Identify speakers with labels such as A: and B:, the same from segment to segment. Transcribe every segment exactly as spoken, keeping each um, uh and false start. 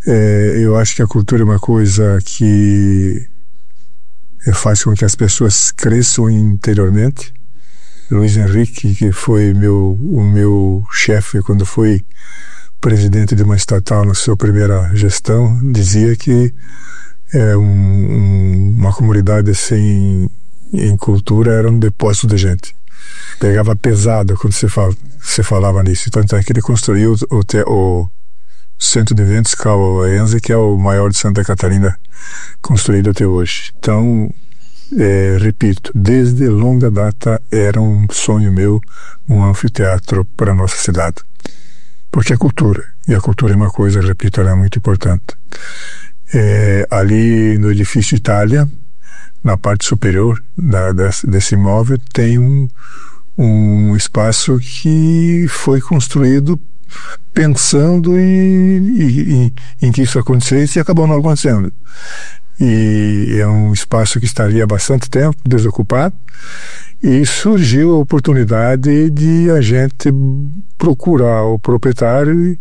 A: É, eu acho que a cultura é uma coisa que faz com que as pessoas cresçam interiormente. Luiz Henrique, que foi meu, o meu chefe quando foi presidente de uma estatal na sua primeira gestão, dizia que é, um, um, uma comunidade sem em cultura era um depósito de gente. Pegava pesado quando você, fala, você falava nisso. Tanto é que ele construiu o, o Centro de Eventos Cauense, que é o maior de Santa Catarina construído até hoje. Então, é, repito, desde longa data era um sonho meu um anfiteatro para a nossa cidade. Porque é cultura, e a cultura é uma coisa, repito, ela é muito importante. É, ali no edifício Itália, na parte superior da, desse, desse imóvel, tem um, um espaço que foi construído pensando em, em, em que isso acontecesse e acabou não acontecendo. E é um espaço que estaria há bastante tempo desocupado, e surgiu a oportunidade de a gente procurar o proprietário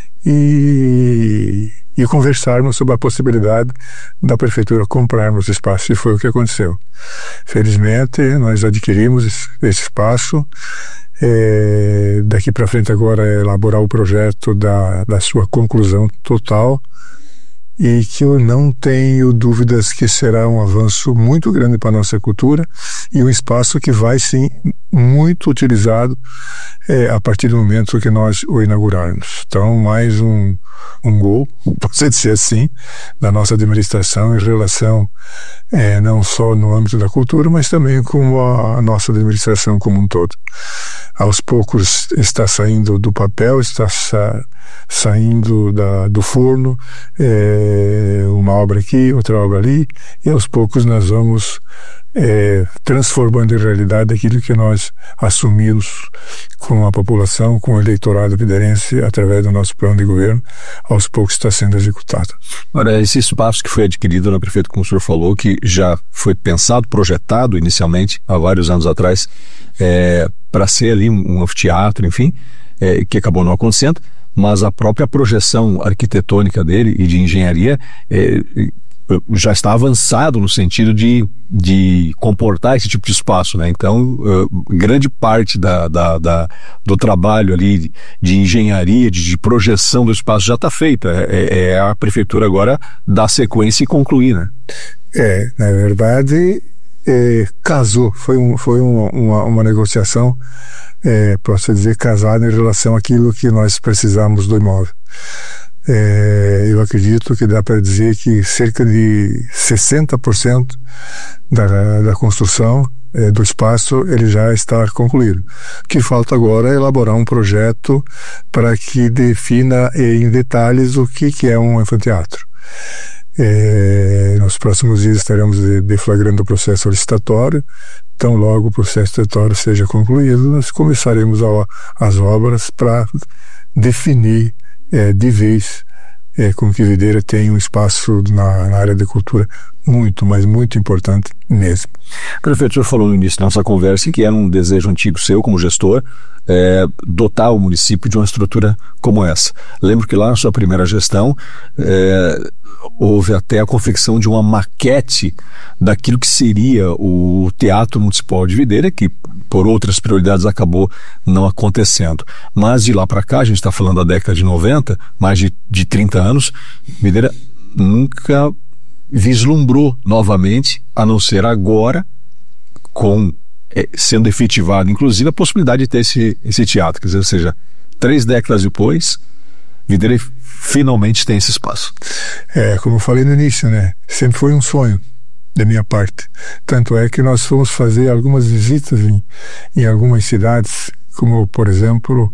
A: e, e conversarmos sobre a possibilidade da prefeitura comprarmos o espaço, e foi o que aconteceu. Felizmente nós adquirimos esse espaço. É, daqui para frente agora é elaborar o projeto da, da sua conclusão total, e que eu não tenho dúvidas que será um avanço muito grande para a nossa cultura, e um espaço que vai sim muito utilizado é, a partir do momento que nós o inaugurarmos. Então, mais um, um gol, pode dizer assim, da nossa administração em relação é, não só no âmbito da cultura, mas também com a, a nossa administração como um todo. Aos poucos está saindo do papel, está sa, saindo da, do forno, é, uma obra aqui, outra obra ali, e aos poucos nós vamos é, transformando em realidade aquilo que nós assumimos com a população, com o eleitorado viderense, através do nosso plano de governo, aos poucos está sendo executado.
B: Ora, esse espaço que foi adquirido, né, prefeito, como o senhor falou, que já foi pensado, projetado inicialmente, há vários anos atrás, é, para ser ali um anfiteatro, enfim, é, que acabou não acontecendo, mas a própria projeção arquitetônica dele e de engenharia é, já está avançado no sentido de, de comportar esse tipo de espaço, né? Então, uh, grande parte da, da, da, do trabalho ali de engenharia, de, de projeção do espaço já está feita. É, é a prefeitura agora dar sequência e concluir, né?
A: É, na verdade, é, casou. Foi, um, foi um, uma, uma negociação, é, posso dizer, casada em relação àquilo que nós precisamos do imóvel. É, eu acredito que dá para dizer que cerca de sessenta por cento da, da construção é, do espaço ele já está concluído. O que falta agora é elaborar um projeto para que defina em detalhes o que, que é um anfiteatro. É, nos próximos dias estaremos deflagrando o processo licitatório. Então, logo o processo licitatório seja concluído, nós começaremos a, as obras para definir É, de vez é, com que Videira tem um espaço na, na área de cultura muito, mas muito importante mesmo.
B: Prefeito, o senhor falou no início da nossa conversa que era um desejo antigo seu como gestor é, dotar o município de uma estrutura como essa. Lembro que lá na sua primeira gestão é, houve até a confecção de uma maquete daquilo que seria o Teatro Municipal de Videira, que por outras prioridades acabou não acontecendo. Mas de lá para cá, a gente está falando da década de noventa, mais de, de trinta anos, Videira nunca vislumbrou novamente, a não ser agora, com é, sendo efetivado, inclusive, a possibilidade de ter esse, esse teatro. Quer dizer, ou seja, três décadas depois, Videira finalmente tem esse espaço.
A: É, como eu falei no início, né? Sempre foi um sonho da minha parte. Tanto é que nós fomos fazer algumas visitas em, em algumas cidades, como, por exemplo,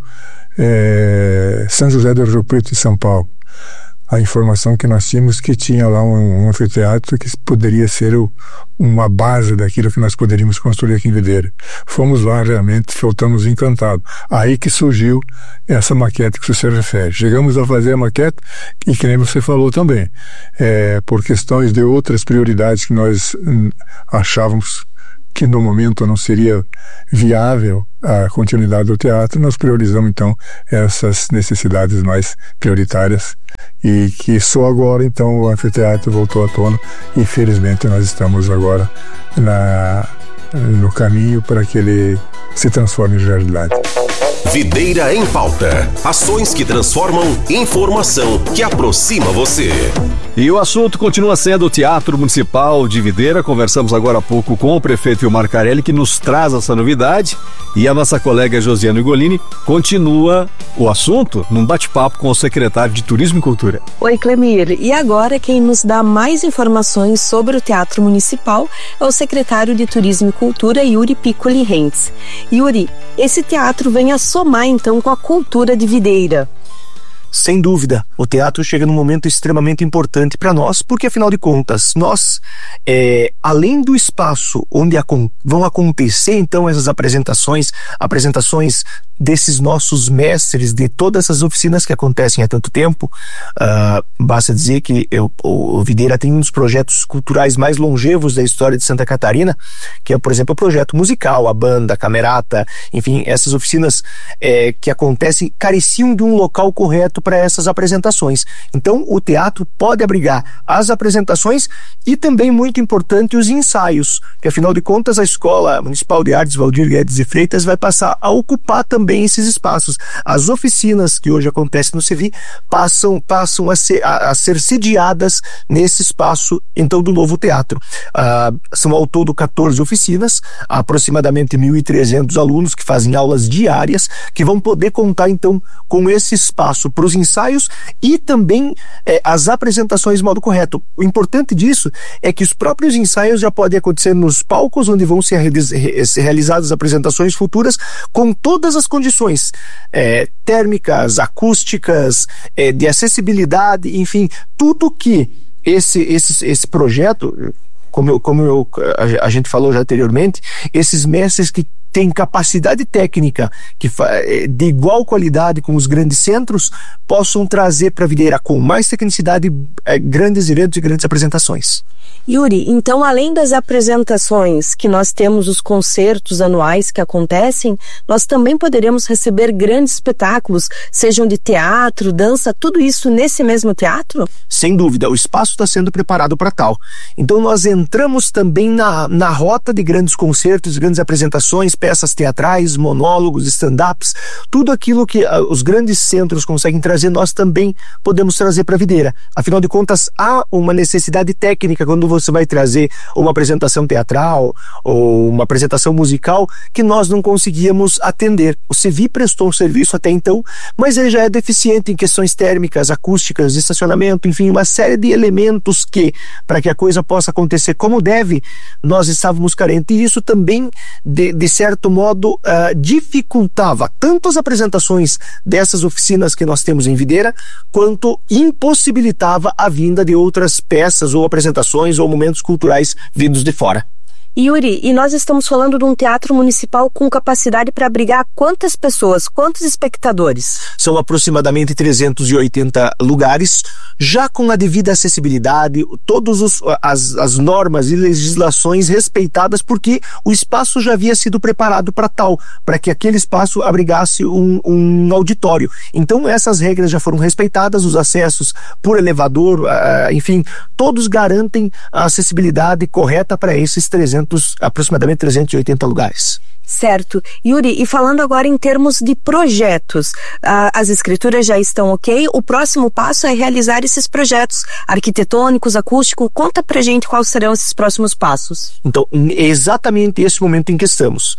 A: é, São José do Rio Preto, em São Paulo. A informação que nós tínhamos que tinha lá um, um anfiteatro que poderia ser o, uma base daquilo que nós poderíamos construir aqui em Videira. Fomos lá, realmente, voltamos encantados. Aí que surgiu essa maquete que você refere. Chegamos a fazer a maquete e, que nem você falou também, é, por questões de outras prioridades que nós hum, achávamos que no momento não seria viável a continuidade do teatro, nós priorizamos então essas necessidades mais prioritárias e que só agora então o anfiteatro voltou à tona e felizmente nós estamos agora na, no caminho para que ele se transforme em realidade.
C: Videira em Pauta. Ações que transformam informação que aproxima você.
B: E o assunto continua sendo o Teatro Municipal de Videira. Conversamos agora há pouco com o prefeito Vilmar Carelli, que nos traz essa novidade. E a nossa colega Josiane Golini continua o assunto num bate-papo com o secretário de Turismo e Cultura.
D: Oi, Clemir. E agora quem nos dá mais informações sobre o Teatro Municipal é o secretário de Turismo e Cultura, Yuri Piccoli Rentes. Yuri, esse teatro vem a somar então com a cultura de Videira.
E: Sem dúvida, o teatro chega num momento extremamente importante para nós, porque afinal de contas, nós, é, além do espaço onde acon- vão acontecer então essas apresentações, apresentações desses nossos mestres, de todas essas oficinas que acontecem há tanto tempo, uh, basta dizer que eu, o, o Videira tem um dos projetos culturais mais longevos da história de Santa Catarina, que é, por exemplo, o projeto musical, a banda, a camerata, enfim, essas oficinas é, que acontecem careciam de um local correto para essas apresentações. Então, o teatro pode abrigar as apresentações e também, muito importante, os ensaios, que afinal de contas a Escola Municipal de Artes Valdir Guedes de Freitas vai passar a ocupar também esses espaços. As oficinas que hoje acontecem no C E V I passam, passam a, ser, a, a ser sediadas nesse espaço, então, do novo teatro. Uh, são ao todo catorze oficinas, aproximadamente mil e trezentos alunos que fazem aulas diárias, que vão poder contar, então, com esse espaço para os ensaios e também eh, as apresentações de modo correto. O importante disso é que os próprios ensaios já podem acontecer nos palcos onde vão ser, ser realizadas as apresentações futuras, com todas as condições é, térmicas, acústicas, é, de acessibilidade, enfim, tudo que esse, esse, esse projeto, como, eu, como eu, a, a gente falou já anteriormente, esses mestres que têm capacidade técnica que de igual qualidade com os grandes centros, possam trazer para a Videira com mais tecnicidade é, grandes eventos e grandes apresentações.
D: Yuri, então além das apresentações que nós temos, os concertos anuais que acontecem, nós também poderemos receber grandes espetáculos, sejam de teatro, dança, tudo isso nesse mesmo teatro?
E: Sem dúvida, o espaço está sendo preparado para tal. Então nós entramos também na, na rota de grandes concertos, grandes apresentações, peças teatrais, monólogos, stand-ups, tudo aquilo que uh, os grandes centros conseguem trazer, nós também podemos trazer para a Videira. Afinal de contas, há uma necessidade técnica quando você vai trazer uma apresentação teatral ou uma apresentação musical que nós não conseguíamos atender. O C E V I prestou um serviço até então, mas ele já é deficiente em questões térmicas, acústicas, de estacionamento, enfim, uma série de elementos que, para que a coisa possa acontecer como deve, nós estávamos carentes, e isso também, de, de certo modo, uh, dificultava tanto as apresentações dessas oficinas que nós temos em Videira, quanto impossibilitava a vinda de outras peças ou apresentações ou momentos culturais vindos de fora.
D: Yuri, e nós estamos falando de um teatro municipal com capacidade para abrigar quantas pessoas, quantos espectadores?
E: São aproximadamente trezentos e oitenta lugares, já com a devida acessibilidade, todas as, as normas e legislações respeitadas, porque o espaço já havia sido preparado para tal, para que aquele espaço abrigasse um, um auditório. Então essas regras já foram respeitadas, os acessos por elevador, uh, enfim, todos garantem a acessibilidade correta para esses trezentos, aproximadamente trezentos e oitenta lugares.
D: Certo. Yuri, e falando agora em termos de projetos, uh, as escrituras já estão ok, o próximo passo é realizar esses projetos arquitetônicos, acústicos. Conta pra gente quais serão esses próximos passos.
E: Então, é exatamente esse momento em que estamos.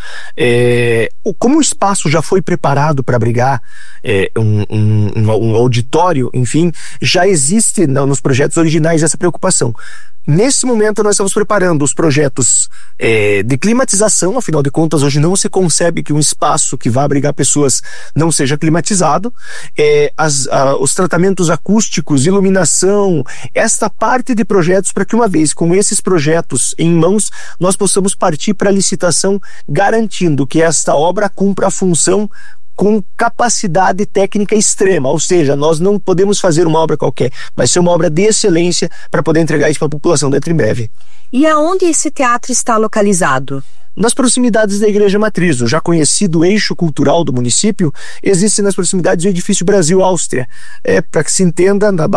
E: É, como o espaço já foi preparado para abrigar é, um, um, um auditório, enfim, já existe não, nos projetos originais essa preocupação. Nesse momento nós estamos preparando os projetos é, de climatização, afinal de contas hoje não se concebe que um espaço que vá abrigar pessoas não seja climatizado, é, as, a, os tratamentos acústicos, iluminação, esta parte de projetos para que uma vez com esses projetos em mãos nós possamos partir para a licitação garantindo que esta obra cumpra a função com capacidade técnica extrema, ou seja, nós não podemos fazer uma obra qualquer, vai ser uma obra de excelência para poder entregar isso para a população dentro em breve.
D: E aonde esse teatro está localizado?
E: Nas proximidades da Igreja Matriz, o já conhecido eixo cultural do município, existe nas proximidades do edifício Brasil-Áustria. É, para que se entenda, na